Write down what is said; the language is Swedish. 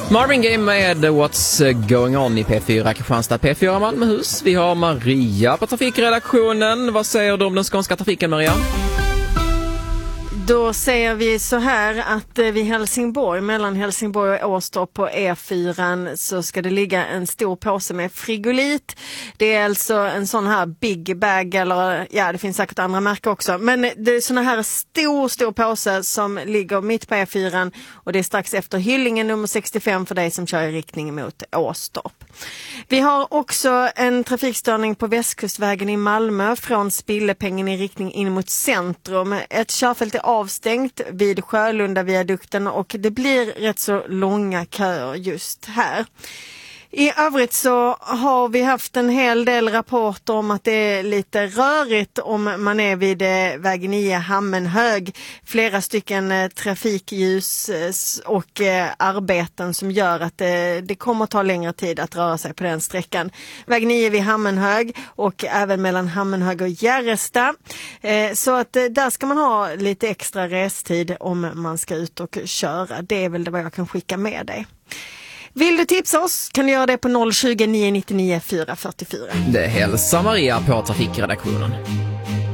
Marvin Gaye med What's Going On i P4 Kristianstad, P4 Malmöhus. Vi har Maria på trafikredaktionen. Vad säger du om den skånska trafiken, Maria? Då säger vi så här att vid Helsingborg, mellan Helsingborg och Åstorp på E4 så ska det ligga en stor påse med frigolit. Det är alltså en sån här big bag, eller ja, det finns säkert andra märken också. Men det är såna här stor påse som ligger mitt på E4 och det är strax efter Hyllingen nummer 65 för dig som kör i riktning mot Åstorp. Vi har också en trafikstörning på Västkustvägen i Malmö från Spillepengen i riktning in mot centrum. Ett körfält är avstängt vid Sjölunda-viadukten och det blir rätt så långa köer just här. I övrigt så har vi haft en hel del rapporter om att det är lite rörigt om man är vid väg 9 Hammenhög. Flera stycken trafikljus och arbeten som gör att det kommer att ta längre tid att röra sig på den sträckan. Väg 9 vid Hammenhög och även mellan Hammenhög och Järresta. Så att där ska man ha lite extra restid om man ska ut och köra. Det är väl det vad jag kan skicka med dig. Vill du tipsa oss kan du göra det på 020 999 444. Det hälsar Maria på trafikredaktionen.